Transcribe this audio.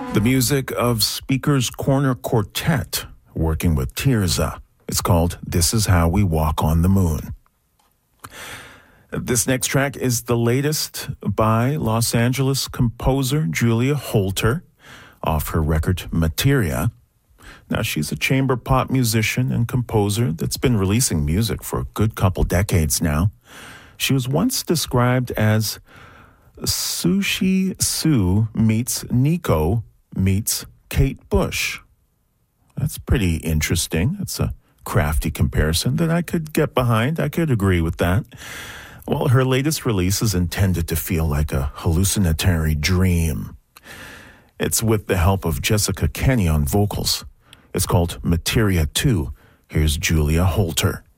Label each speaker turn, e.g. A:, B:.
A: The music of Speaker's Corner Quartet, working with Tirza. It's called This Is How We Walk on the Moon. This next track is the latest by Los Angeles composer Julia Holter off her record Materia. Now, she's a chamber pop musician and composer that's been releasing music for a good couple decades now. She was once described as Sushi Sue meets Nico meets Kate Bush. That's pretty interesting. It's a crafty comparison that I could get behind. I could agree with that. Well, her latest release is intended to feel like a hallucinatory dream. It's with the help of Jessica Kenny on vocals. It's called Materia 2. Here's Julia Holter.